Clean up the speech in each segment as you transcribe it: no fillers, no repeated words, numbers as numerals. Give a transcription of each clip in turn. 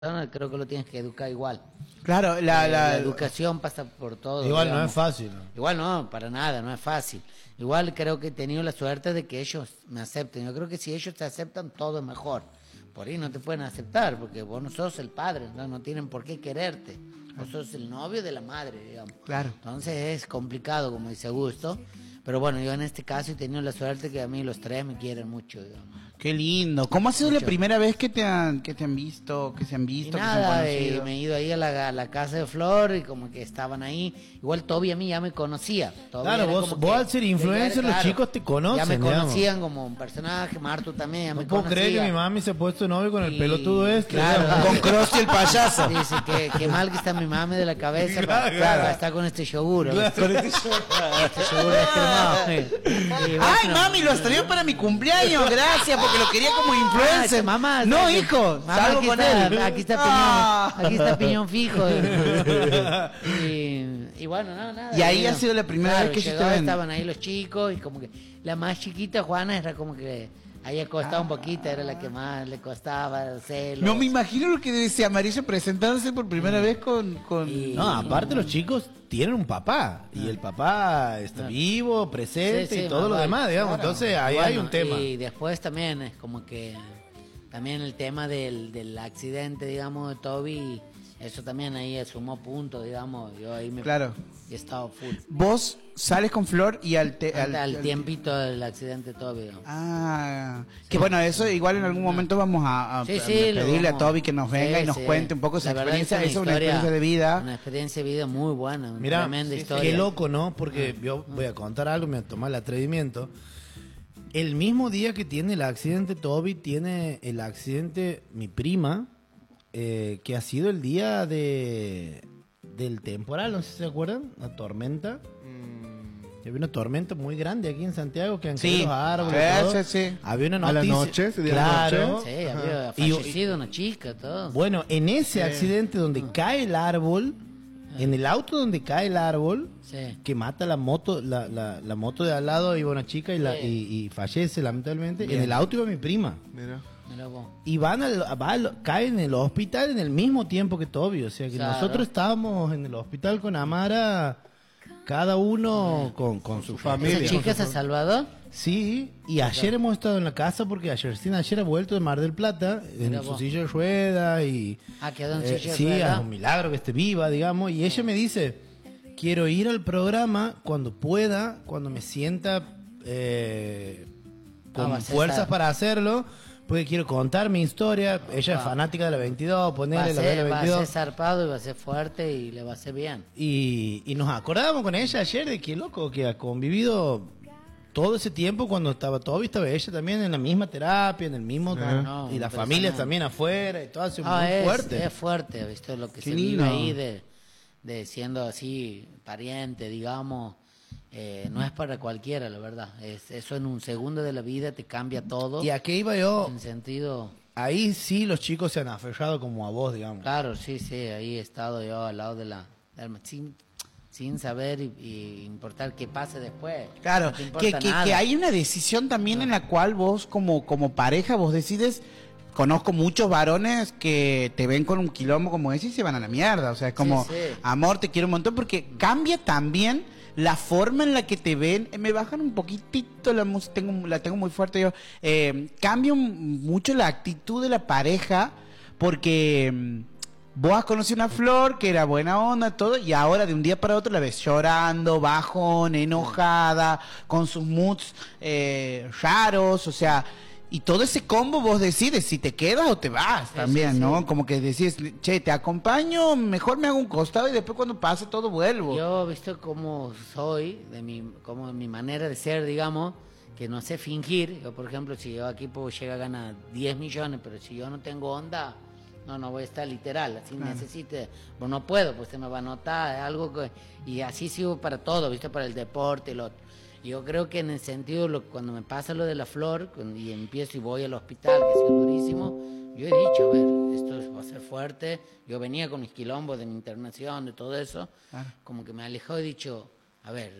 creo que lo tienes que educar igual. Claro, La educación pasa por todo. Igual digamos. no es fácil, ¿no? Igual no, para nada, no es fácil. Igual creo que he tenido la suerte de que ellos me acepten. Yo creo que si ellos te aceptan, todo es mejor. Por ahí no te pueden aceptar, porque vos no sos el padre, no tienen por qué quererte. Vos sos el novio de la madre, digamos. Claro. Entonces es complicado, como dice Augusto. Pero bueno, yo en este caso he tenido la suerte que a mí los tres me quieren mucho, digamos. Qué lindo. ¿Cómo ha sido la primera vez que te han visto, que se han Y visto, nada, que se han conocido? me he ido ahí a la casa de Flor y como que estaban ahí. Igual Toby a mí ya me conocía. Toby Claro, era vos como que- al ser influencer, los claro, chicos te conocen, ya me digamos. conocían como un personaje, Martu también ya No me puedo conocía. creer que mi mami se ha puesto novio con el Y- pelotudo este. claro. digamos. Con Krusty el payaso. Dice que mal que está mi mami de la cabeza para estar con este yogur. ¿viste? Este yogur descremado. Y Ay, bueno, mami, lo traído para mi cumpleaños, gracias, porque lo quería como influencer. mamá, no, ¿sabes? hijo, Mamá, salgo aquí con está, él. Aquí está Ah. Piñón, aquí está Piñón fijo. Y bueno, no, nada. Y ahí bueno, ha sido la primera claro, vez que llegó, se te ven. estaban ahí los chicos y como que la más chiquita, Juana, era como que ahí costaba un poquito, era la que más le costaba celos. No me imagino lo que debe ser Amarillo presentándose por primera vez con... Y- No, aparte los chicos tienen un papá y el papá está vivo, presente Sí, sí, y todo más lo vale, demás, digamos. claro. Entonces ahí Bueno, hay un tema. Y después también es como que también el tema del accidente, digamos, de Toby, eso también ahí sumó puntos, digamos. Yo ahí me Claro. he estado full. Vos sales con Flor y al Tiempito del accidente de Toby, digamos. Ah, que bueno, eso igual en algún momento vamos a Sí, a sí, lo pedirle a vamos- Toby que nos venga sí, y nos sí. cuente un poco esa La verdad experiencia. que Es una experiencia de vida. Una experiencia de vida muy buena, Mira, tremenda historia. qué loco, ¿no? Porque yo voy a contar algo, me voy a tomar el atrevimiento. El mismo día que tiene el accidente Toby, tiene el accidente mi prima, que ha sido el día del temporal, no sé si se acuerdan, la tormenta. Había una tormenta muy grande aquí en Santiago que han Sí. caído los árboles. Sí, todo. sí, sí. Había una A la noticia. noche, ese día de claro. noche. Sí, había Y- fallecido una chica, todo. Bueno, en ese accidente donde cae el árbol, en el auto donde cae el árbol, Sí. que mata la moto, la moto de al lado, iba una chica Sí. y fallece lamentablemente. En el auto iba mi prima. Mira. Mirá vos. Y cae en el hospital en el mismo tiempo que Toby. O sea que Claro. nosotros estábamos en el hospital con Amara, cada uno con su familia. ¿Esa chica se ha salvado? Sí, y ayer hemos estado en la casa porque ayer ha vuelto de Mar del Plata en Mira su vos. silla de ruedas y Quedó en silla de sí, ruedas. es un milagro que esté viva, digamos, y ella me dice, quiero ir al programa cuando pueda, cuando me sienta con va a ser fuerzas sad. para hacerlo, porque quiero contar mi historia. Ella es fanática de la 22, Va a ponerle la de la ser 22. zarpado y va a ser fuerte y le va a ser bien. Y nos acordamos con ella ayer de que loco, que ha convivido todo ese tiempo cuando estaba Toby, estaba ella también en la misma terapia, en el mismo... No, y las impresionante. familias también afuera y todo, ha sido muy fuerte. Es fuerte, ¿viste? Lo que Qué se lindo. vive ahí de siendo así pariente, digamos, no es para cualquiera, la verdad. Eso en un segundo de la vida te cambia todo. ¿Y a qué iba yo? En sentido, Ahí sí los chicos se han aferrado como a vos, digamos. claro, sí, ahí he estado yo al lado sin saber y importar qué pase después. Claro, No te importa que nada. hay una decisión también en la cual vos como pareja, vos decides, conozco muchos varones que te ven con un quilombo como ese y se van a la mierda, o sea, es como, Sí. amor, te quiero un montón, porque cambia también la forma en la que te ven. Me bajan un poquitito la música, la tengo muy fuerte yo. Cambia mucho la actitud de la pareja, porque vos has conocido una Flor que era buena onda, todo, y ahora de un día para otro la ves llorando, bajón, enojada, con sus moods raros, o sea, y todo ese combo vos decides si te quedas o te vas también, sí, ¿no? sí. Como que decís, che, te acompaño, mejor me hago un costado y después cuando pase todo vuelvo. Yo, visto cómo soy, como mi manera de ser, digamos, que no sé fingir. Yo, por ejemplo, si yo aquí puedo llegar a ganar 10 millones, pero si yo no tengo onda, no voy a estar literal. Así necesite, pues no puedo, pues se me va a notar, es algo que... Y así sigo para todo, ¿viste? Para el deporte, lo otro. Yo creo que en el sentido, cuando me pasa lo de la Flor, y empiezo y voy al hospital, que ha sido durísimo, yo he dicho, a ver, esto va a ser fuerte. Yo venía con mis quilombos de mi internación, de todo eso, como que me alejó y he dicho, a ver,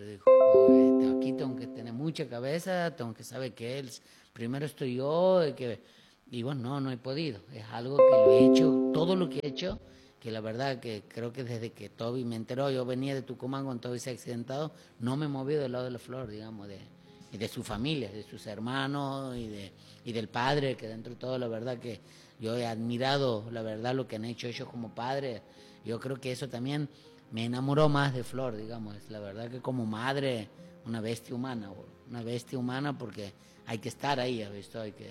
aquí tengo que tener mucha cabeza, tengo que saber que primero estoy yo, y bueno, no he podido. Es algo que lo he hecho, todo lo que he hecho, que la verdad que creo que desde que Toby me enteró, yo venía de Tucumán cuando Toby se ha accidentado, no me he movido del lado de la flor, digamos, y de su familia, de sus hermanos y del padre, que dentro de todo la verdad que yo he admirado, la verdad, lo que han hecho ellos como padres. Yo creo que eso también me enamoró más de Flor, digamos. La verdad que como madre, una bestia humana porque hay que estar ahí, ¿has visto? Hay que...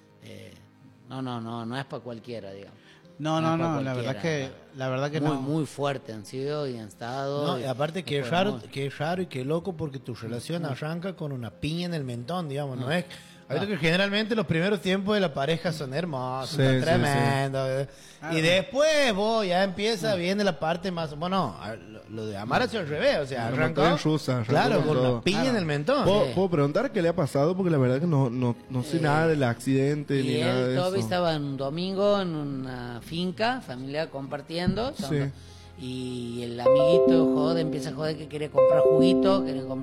no es para cualquiera, digamos. No, es pa' la verdad que muy, no. muy fuerte han sido y han estado. No, y aparte que es raro y que loco porque tu relación arranca con una piña en el mentón, digamos, no es... Ahorita que generalmente los primeros tiempos de la pareja son hermosos, Sí, sí, tremendos. Y después ya empieza, viene la parte más... Bueno, lo de amar hacia el revés, o sea, La arrancó... montaña rusa, arrancó claro, con con todo. una piña en el mentón. ¿Puedo preguntar qué le ha pasado? Porque la verdad que no sé nada del accidente Y ni nada él, de Toby, eso. estaba en un domingo en una finca familiar compartiendo. Sí. Y el amiguito empieza a joder que quería comprar juguito,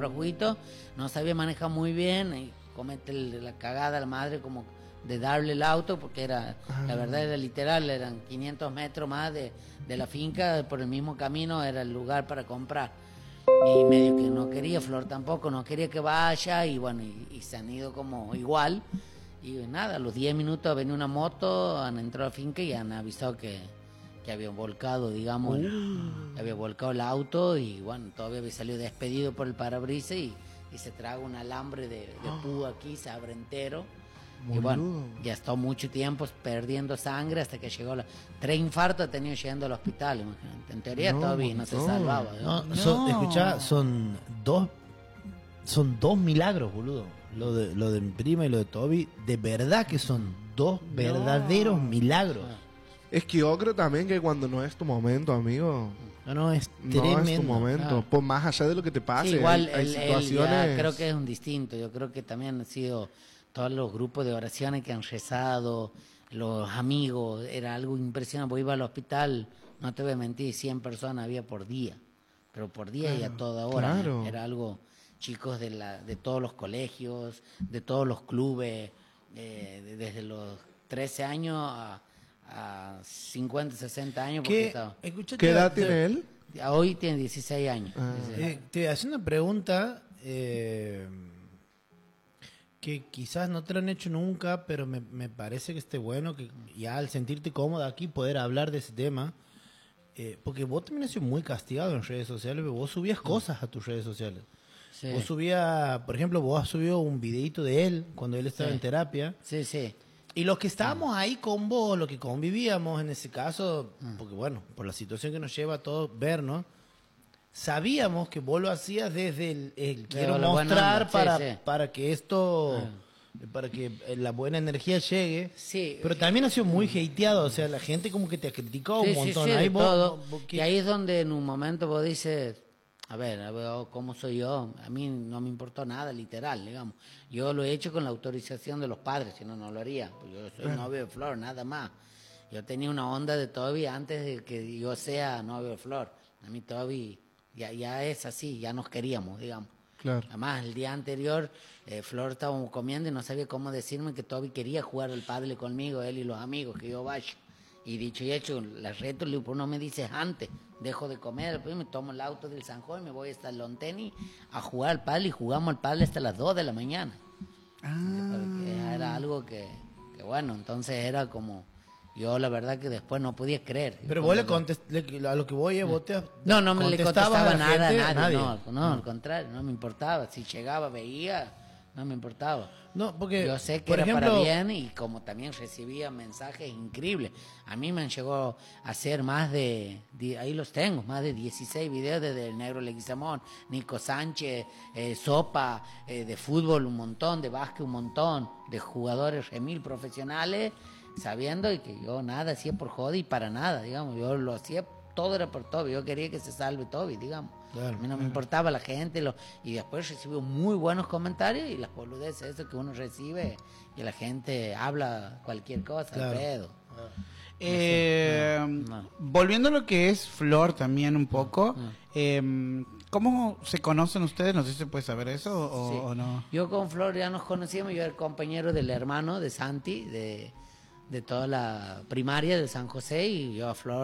no sabía manejar muy bien y comete la cagada a la madre como de darle el auto porque la verdad era literal, eran 500 metros más de la finca, por el mismo camino era el lugar para comprar. Y medio que no quería, Flor tampoco, no quería que vaya y bueno, y se han ido como igual. Y nada, a los 10 minutos venía una moto, han entrado a la finca y han avisado que habían volcado, digamos, había volcado el auto y bueno, todavía había salido despedido por el parabrisas y se traga un alambre de púa aquí, se abre entero. Y bueno, ya ha estado mucho tiempo perdiendo sangre hasta que llegó 3 infartos ha tenido llegando al hospital, imagínate. En teoría todavía no se salvaba. Escuchá, son dos milagros, boludo. Lo de mi prima y lo de Toby, de verdad que son dos verdaderos milagros. Es que yo creo también que cuando no es tu momento, amigo, No, es no tremendo. es tu momento. Por más allá de lo que te pase, Sí, igual hay él situaciones... ya creo que es un distinto. Yo creo que también han sido todos los grupos de oraciones que han rezado, los amigos, era algo impresionante. Porque iba al hospital, no te voy a mentir, 100 personas había por día, pero por día y a toda hora. claro. Era algo, chicos de todos los colegios, de todos los clubes, desde los 13 años a 50, 60 años. Porque estaba. ¿Qué edad tiene él? Hoy tiene 16 años. Te hace una pregunta que quizás no te lo han hecho nunca, pero me parece que esté bueno que ya al sentirte cómoda aquí poder hablar de ese tema, porque vos también has sido muy castigado en redes sociales, vos subías cosas a tus redes sociales. Sí. Vos subías, por ejemplo, vos has subido un videito de él cuando él estaba Sí. en terapia. Sí, sí. Y los que estábamos ahí con vos, los que convivíamos en ese caso, porque bueno, por la situación que nos lleva a todos vernos, sabíamos que vos lo hacías desde el quiero la buena mostrar onda, sí, sí. para que esto, para que la buena energía llegue. Sí. Pero también ha sido muy hateado, o sea, la gente como que te ha criticado un montón. Sí, Ahí de vos- todo. vos- Y ahí es donde en un momento vos dices, a ver, cómo soy yo. A mí no me importó nada, literal, digamos. Yo lo he hecho con la autorización de los padres, si no, no lo haría. Pues yo soy novio de Flor, nada más. Yo tenía una onda de Toby antes de que yo sea novio de Flor. A mí Toby ya es así, ya nos queríamos, digamos. Claro. Además, el día anterior, Flor estábamos comiendo y no sabía cómo decirme que Toby quería jugar al pádel conmigo, él y los amigos, que yo vaya. Y dicho y hecho, la reto, le digo, pues no me dices antes, dejo de comer, después me tomo el auto del San Juan, me voy hasta el Lonteni a jugar al pádel y jugamos al pádel hasta las 2 de la mañana. Porque era algo que bueno, entonces era como... Yo la verdad que después no podía creer. Pero vos le contestas, a lo que voy es, vos te No me le contestabas contestaba a la nada a gente, nadie. No, al contrario, no me importaba. Si llegaba, veía, no me importaba. No, porque, Yo sé que por era ejemplo, para bien y como también recibía mensajes increíbles. A mí me han llegado a hacer más ahí los tengo, más de 16 videos desde el Negro Leguizamón, Nico Sánchez, Sopa, de fútbol un montón, de básquet un montón, de jugadores remil profesionales, sabiendo y que yo nada hacía por joder y para nada, digamos. Yo lo hacía, todo era por Toby, yo quería que se salve Toby, digamos. Claro. A mí no me importaba la gente, y después recibió muy buenos comentarios y las boludeces, eso que uno recibe, y la gente habla cualquier cosa, Claro. al pedo. No. Volviendo a lo que es Flor también un poco, ¿cómo se conocen ustedes? No sé si se puede saber eso o, Sí. o no. Yo con Flor ya nos conocíamos, yo era el compañero del hermano de Santi, de toda la primaria de San José y yo a Flor